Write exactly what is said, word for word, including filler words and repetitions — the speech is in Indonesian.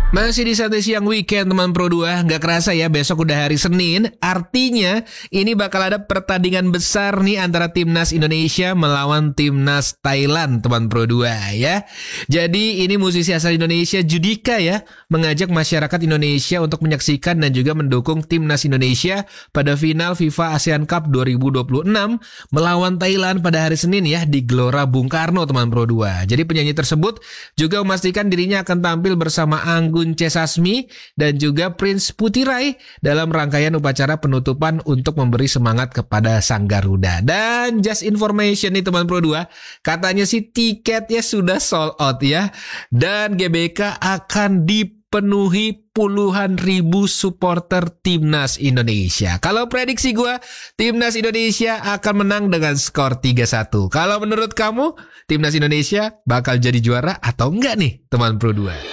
Masih di Santai Siang Weekend teman Pro dua. Gak kerasa ya besok udah hari Senin. Artinya ini bakal ada pertandingan besar nih antara Timnas Indonesia melawan Timnas Thailand teman Pro dua ya. Jadi ini musisi asal Indonesia Judika ya mengajak masyarakat Indonesia untuk menyaksikan dan juga mendukung Timnas Indonesia pada final FIFA ASEAN Cup dua ribu dua puluh enam melawan Thailand pada hari Senin ya di Gelora Bung Karno teman Pro dua. Jadi penyanyi tersebut juga memastikan dirinya akan tampil bersama Anggun C. Sasmi dan juga Prince Putirai dalam rangkaian upacara penutupan untuk memberi semangat kepada Sang Garuda. Dan just information nih teman Pro dua, katanya sih tiketnya sudah sold out ya. Dan G B K akan dipenuhi puluhan ribu supporter Timnas Indonesia. Kalau prediksi gue, Timnas Indonesia akan menang dengan skor tiga satu. Kalau menurut kamu, Timnas Indonesia bakal jadi juara atau enggak nih teman Pro dua?